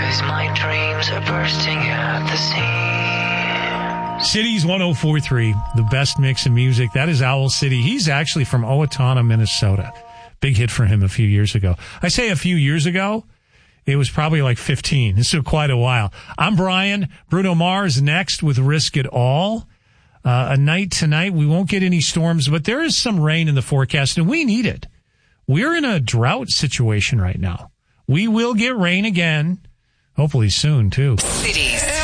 'cause my dreams are bursting at the seams. Cities 104.3, the best mix of music. That is Owl City. He's actually from Owatonna, Minnesota. Big hit for him a few years ago. I say a few years ago. It was probably like 15. This took quite a while. I'm Brian. Bruno Mars next with Risk It All. A night tonight. We won't get any storms, but there is some rain in the forecast, and we need it. We're in a drought situation right now. We will get rain again, hopefully soon, too. Cities.